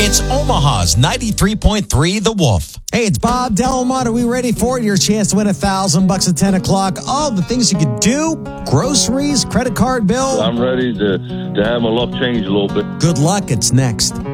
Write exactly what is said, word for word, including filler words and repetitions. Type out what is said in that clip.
It's Omaha's ninety-three point three The Wolf. Hey, it's Bob Delmont. Are we ready for it? Your chance to win a thousand bucks at ten o'clock. All the things you could do: groceries, credit card bill. I'm ready to, to have my luck change a little bit. Good luck. It's next.